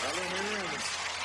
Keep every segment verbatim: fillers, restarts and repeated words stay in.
Valeu, meninos.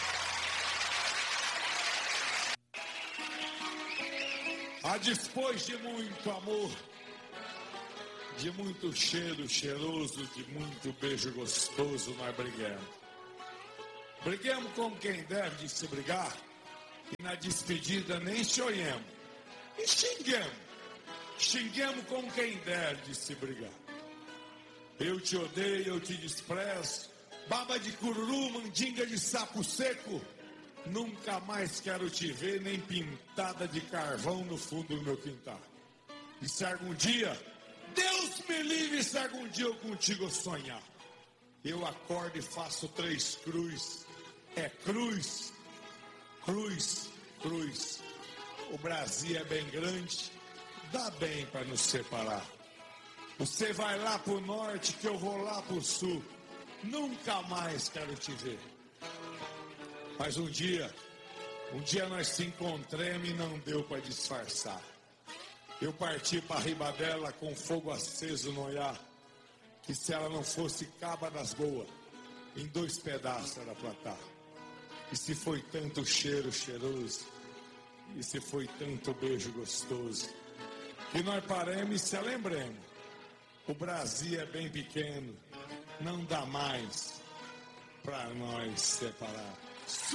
Ah, depois de muito amor, de muito cheiro cheiroso, de muito beijo gostoso, nós briguemos. Briguemos como quem deve de se brigar, e na despedida nem choremos. E xinguemos. Xinguemos como quem deve de se brigar. Eu te odeio, eu te desprezo. Baba de cururu, mandinga de sapo seco. Nunca mais quero te ver, nem pintada de carvão no fundo do meu quintal. E se algum dia, Deus me livre, se algum dia eu contigo sonhar, eu acordo e faço três cruz. É cruz, cruz, cruz. O Brasil é bem grande, dá bem para nos separar. Você vai lá pro norte, que eu vou lá pro sul. Nunca mais quero te ver. Mas um dia, um dia nós se encontramos e não deu para disfarçar. Eu parti para Ribadela com fogo aceso no olhar, que se ela não fosse caba das boas, em dois pedaços era pra estar. E se foi tanto cheiro cheiroso, e se foi tanto beijo gostoso, que nós paremos e se lembremos. O Brasil é bem pequeno, não dá mais pra nós separar.